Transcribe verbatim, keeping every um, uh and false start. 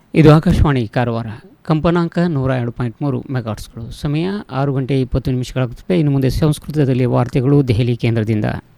ಇದು ಆಕಾಶವಾಣಿ ಕಾರವಾರ, ಕಂಪನಾಂಕ ನೂರ ಎರಡು ಪಾಯಿಂಟ್ ಮೂರು ಮೆಗಾಟ್ಸ್ಗಳು. ಸಮಯ ಆರು ಗಂಟೆ ಇಪ್ಪತ್ತು ನಿಮಿಷಗಳಾಗುತ್ತದೆ. ಇನ್ನು ಮುಂದೆ ಸಂಸ್ಕೃತದಲ್ಲಿ ವಾರ್ತೆಗಳು ದೆಹಲಿ ಕೇಂದ್ರದಿಂದ.